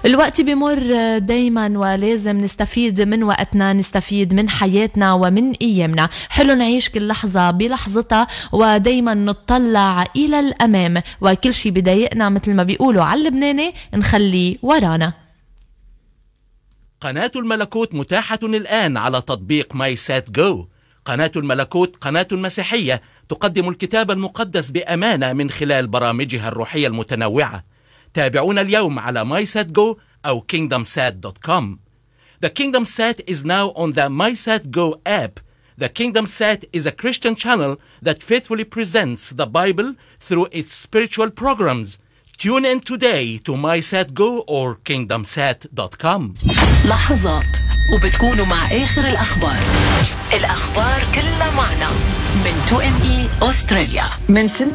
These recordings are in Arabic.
الوقت بيمر دايما ولازم نستفيد من وقتنا، نستفيد من حياتنا ومن أيامنا. حلو نعيش كل لحظة بلحظتها ودايما نطلع إلى الأمام، وكل شي بضايقنا مثل ما بيقولوا على اللبناني نخليه ورانا. قناة الملكوت متاحة الآن على تطبيق ماي سات جو. قناة الملكوت قناة مسيحية تقدم الكتاب المقدس بأمانة من خلال برامجها الروحية المتنوعة. تابعونا اليوم على MySatGo أو KingdomSat.com. The KingdomSat is now on the MySatGo app. The KingdomSat is a Christian channel that faithfully presents the Bible through its spiritual programs. Tune in today to MySatGo or KingdomSat.com. لحظات وبتكونوا مع آخر الأخبار كلها معنا من 2ME أستراليا. من سنة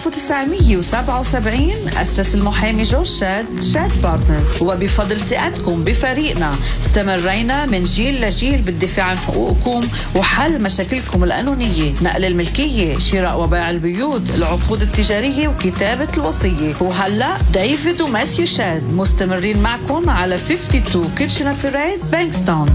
1977 أسس المحامي جورج شاد بارتنرز، وبفضل ثقتكم بفريقنا استمرينا من جيل لجيل بالدفاع عن حقوقكم وحل مشاكلكم القانونية، نقل الملكية، شراء وبيع البيوت، العقود التجارية وكتابة الوصية. وهلأ ديفيد وماسيو شاد مستمرين معكم على 52 كيتشنر بيريد بانكستون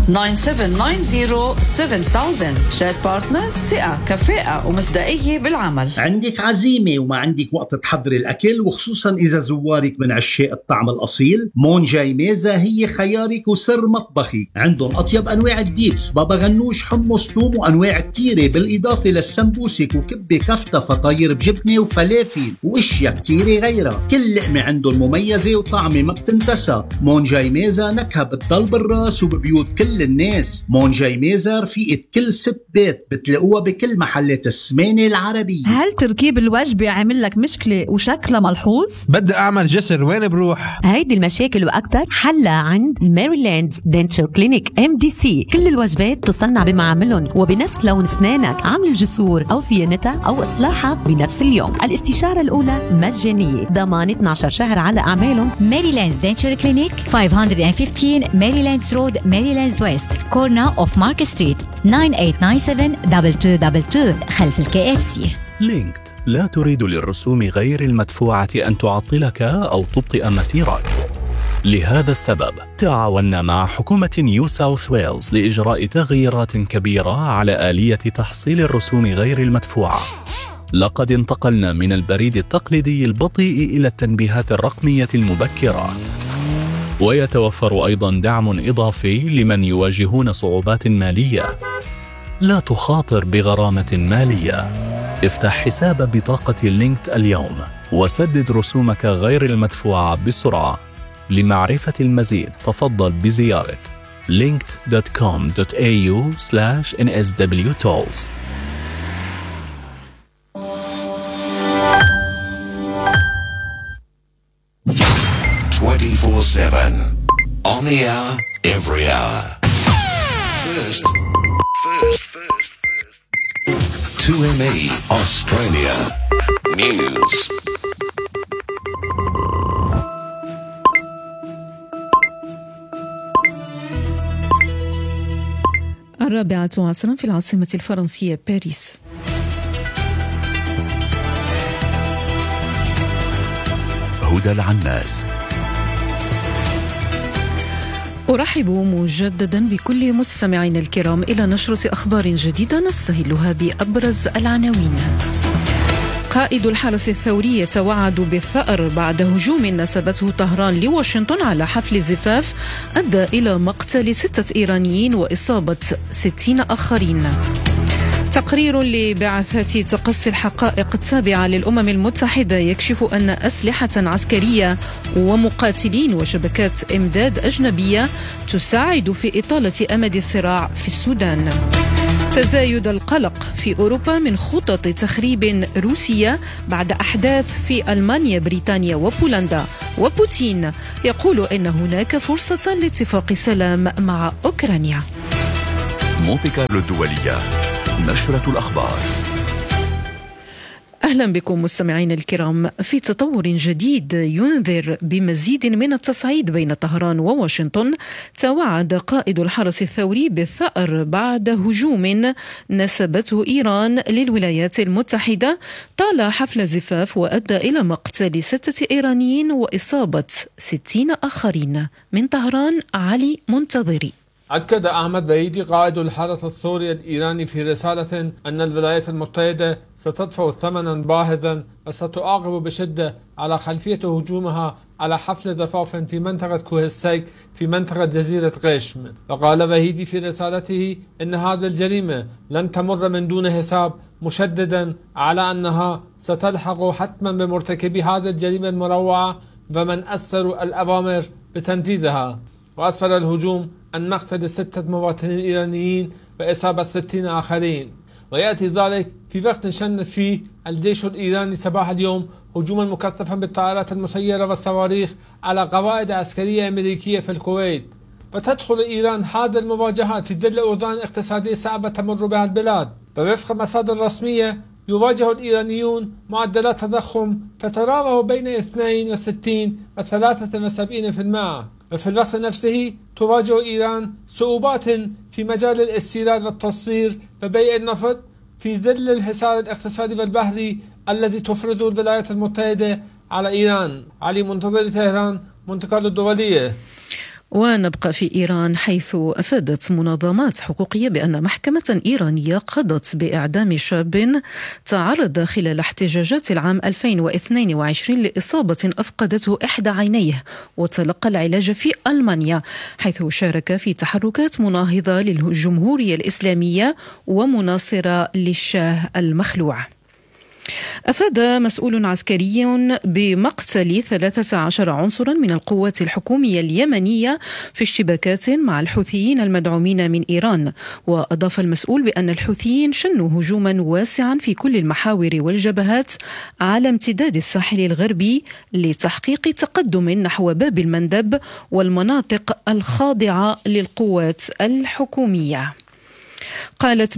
97907000. شاد بارتنرز، ثقة، كفاءة ومصداقية بالعمل. عندك عزيمة وما عندك وقت تحضري الأكل، وخصوصا إذا زوارك من عشاق الطعم الأصيل، مون جاي ميزة هي خيارك وسر مطبخي. عندهم أطيب أنواع الديبس، بابا غنوش، حمص، توم، وأنواع كتيرة، بالإضافة للسمبوسك وكبة كفتة، فطاير بجبنة وفلافل وإشياء كتيرة غيرها. كل لقمة عندهم مميزة وطعمة ما بتنتسى. مون جاي ميزة نكهة بتضل بالراس وببيوت كل الناس. مون جاي ميزة رفيقة كل ست بيت، بتلاقوها بكل محلات السمانة العربية. هل تركيب الوجبة عامل لك مشكلة وشكلها ملحوظ؟ بدي أعمل جسر، وين بروح؟ هيدي المشاكل وأكتر حلها عند ميريلاند دنتشر كلينيك MDC. كل الوجبات تصنع بمعاملهم وبنفس لون أسنانك. عمل الجسور أو صيانتها أو إصلاحها بنفس اليوم. الاستشارة الأولى مجانية، ضمان 12 شهر على أعمالهم. ميريلاند دنتشر كلينيك 515 ميريلاند رود، ميريلاند ويست، كورنر أوف مارك ستريت، 98972222 خلف الKFC. لينكد، لا تريد للرسوم غير المدفوعة أن تعطلك أو تبطئ مسيرك. لهذا السبب تعاوننا مع حكومة نيو ساوث ويلز لإجراء تغييرات كبيرة على آلية تحصيل الرسوم غير المدفوعة. لقد انتقلنا من البريد التقليدي البطيء إلى التنبيهات الرقمية المبكرة، ويتوفر أيضا دعم إضافي لمن يواجهون صعوبات مالية. لا تخاطر بغرامة مالية. افتح حساب بطاقة لينكد اليوم وسدد رسومك غير المدفوعة بسرعة. لمعرفة المزيد تفضل بزيارة linked.com.au/nswtolls. 24/7 on the hour, every hour. First. 2ME Australia News. الرابعة عصرا في العاصمة الفرنسية باريس. هدى العناس. أرحب مجددا بكل مستمعين الكرام إلى نشرة أخبار جديدة نستهلها بأبرز العناوين. قائد الحرس الثوري يتوعد بالثأر بعد هجوم نسبته طهران لواشنطن على حفل زفاف أدى إلى مقتل 6 إيرانيين وإصابة 60 آخرين. تقرير لبعثات تقصي الحقائق التابعة للأمم المتحدة يكشف أن أسلحة عسكرية ومقاتلين وشبكات إمداد أجنبية تساعد في إطالة أمد الصراع في السودان. تزايد القلق في أوروبا من خطط تخريب روسية بعد أحداث في ألمانيا، بريطانيا وبولندا. وبوتين يقول إن هناك فرصة لاتفاق سلام مع أوكرانيا. مونتي كارلو الدولية، نشرة الأخبار. أهلا بكم مستمعين الكرام. في تطور جديد ينذر بمزيد من التصعيد بين طهران وواشنطن، توعد قائد الحرس الثوري بالثأر بعد هجوم نسبته إيران للولايات المتحدة طال حفل زفاف وأدى إلى مقتل 6 إيرانيين وإصابة 60 آخرين. من طهران علي منتظري. أكد أحمد وهيدي قائد الحرس الثوري الإيراني في رسالة أن الولايات المتحدة ستدفع ثمنا باهظا وستعاقب بشدة على خلفية هجومها على حفل زفاف في منطقة كوهستيك في منطقة جزيرة قشم. وقال وهيدي في رسالته أن هذه الجريمة لن تمر من دون حساب، مشددا على أنها ستلحق حتما بمرتكبي هذه الجريمة المروعة ومن أثروا الأوامر بتنفيذها. وأسفر الهجوم عن مقتل 6 مواطنين إيرانيين وإصابة 60 آخرين، ويأتي ذلك في وقت شن فيه الجيش الإيراني صباح اليوم هجوما مكثفا بالطائرات المسيرة والصواريخ على قواعد عسكرية أمريكية في الكويت. وتدخل إيران هذه المواجهات في ظل أوضاع اقتصادية صعبة تمر بها البلاد. ووفق مصادر رسمية يواجه الإيرانيون معدلات تضخم تتراوح بين 62 و 73%. وفي الوقت نفسه تواجه إيران صعوبات في مجال الاستيراد والتصدير وبيع النفط في ظل الحصار الاقتصادي والبحري الذي تفرضه الولايات المتحدة على إيران. علي منتظر، طهران، منطقة الدولية. ونبقى في إيران، حيث أفادت منظمات حقوقية بأن محكمة إيرانية قضت بإعدام شاب تعرض خلال احتجاجات العام 2022 لإصابة أفقدته إحدى عينيه وتلقى العلاج في ألمانيا، حيث شارك في تحركات مناهضة للجمهورية الإسلامية ومناصرة للشاه المخلوع. أفاد مسؤول عسكري بمقتل 13 عنصرا من القوات الحكومية اليمنية في اشتباكات مع الحوثيين المدعومين من إيران. وأضاف المسؤول بأن الحوثيين شنوا هجوما واسعا في كل المحاور والجبهات على امتداد الساحل الغربي لتحقيق تقدم نحو باب المندب والمناطق الخاضعة للقوات الحكومية. قالت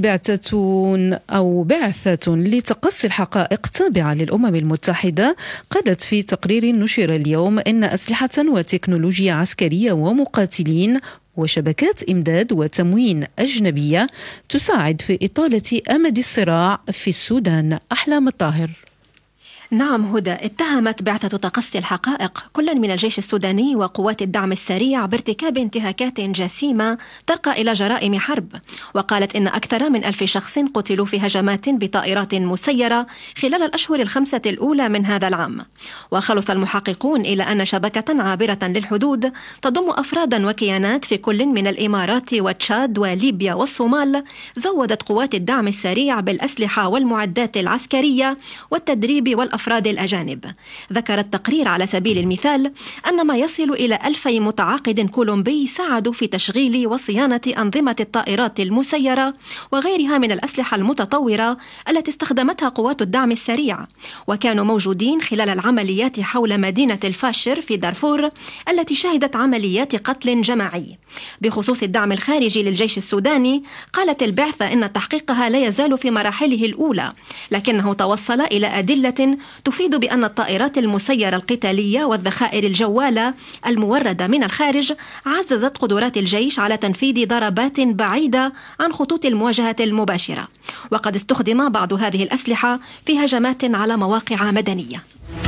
بعثة لتقصي الحقائق تابعة للأمم المتحدة قالت في تقرير نشر اليوم إن أسلحة وتكنولوجيا عسكرية ومقاتلين وشبكات إمداد وتموين أجنبية تساعد في إطالة أمد الصراع في السودان. أحلام الطاهر. نعم هدى، اتهمت بعثة تقصي الحقائق كل من الجيش السوداني وقوات الدعم السريع بارتكاب انتهاكات جسيمة ترقى إلى جرائم حرب، وقالت إن أكثر من 1000 شخص قتلوا في هجمات بطائرات مسيرة خلال الأشهر ال5 الأولى من هذا العام. وخلص المحققون إلى أن شبكة عابرة للحدود تضم أفرادا وكيانات في كل من الإمارات وتشاد وليبيا والصومال زودت قوات الدعم السريع بالأسلحة والمعدات العسكرية والتدريب والأفراد الأجانب. ذكر التقرير على سبيل المثال أن ما يصل إلى 1000 متعاقد كولومبي ساعدوا في تشغيل وصيانة أنظمة الطائرات المسيرة وغيرها من الأسلحة المتطورة التي استخدمتها قوات الدعم السريع، وكانوا موجودين خلال العمليات حول مدينة الفاشر في دارفور التي شهدت عمليات قتل جماعي. بخصوص الدعم الخارجي للجيش السوداني، قالت البعثة إن تحقيقها لا يزال في مراحله الأولى، لكنه توصل إلى أدلة تفيد بأن الطائرات المسيرة القتالية والذخائر الجوالة الموردة من الخارج عززت قدرات الجيش على تنفيذ ضربات بعيدة عن خطوط المواجهة المباشرة، وقد استخدم بعض هذه الأسلحة في هجمات على مواقع مدنية.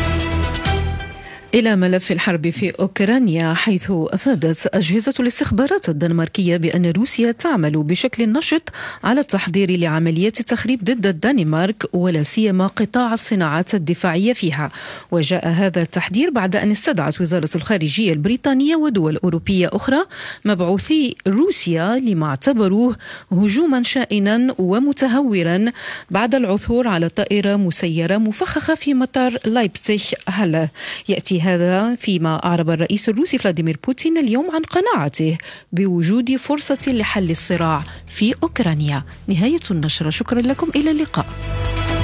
إلى ملف الحرب في أوكرانيا، حيث أفادت أجهزة الاستخبارات الدنماركية بأن روسيا تعمل بشكل نشط على التحضير لعمليات تخريب ضد الدنمارك ولا سيما قطاع الصناعات الدفاعية فيها. وجاء هذا التحذير بعد أن استدعت وزارة الخارجية البريطانية ودول أوروبية أخرى مبعوثي روسيا لما اعتبروه هجوما شائنا ومتهورا بعد العثور على طائرة مسيرة مفخخة في مطار لايبزيغ هالا. يأتي هذا فيما أعرب الرئيس الروسي فلاديمير بوتين اليوم عن قناعته بوجود فرصة لحل الصراع في أوكرانيا. نهاية النشرة، شكرا لكم، إلى اللقاء.